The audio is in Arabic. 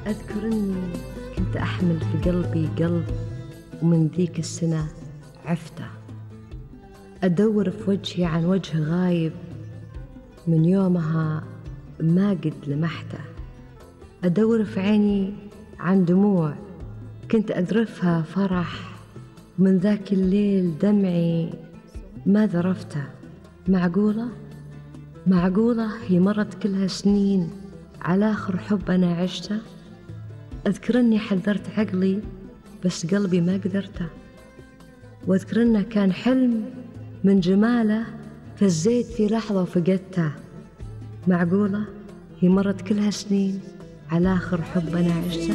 أذكر أني كنت أحمل في قلبي قلب، ومن ذيك السنة عفته. أدور في وجهي عن وجه غايب، من يومها ما قد لمحته. أدور في عيني عن دموع كنت أذرفها فرح، ومن ذاك الليل دمعي ما ذرفته. معقولة هي مرت كلها سنين على آخر حب أنا عشته. أذكر أني حذرت عقلي بس قلبي ما قدرته، وأذكر أنه كان حلم من جماله فزيت في لحظة وفقدته. معقولة هي مرت كلها سنين على آخر حب أنا عشته.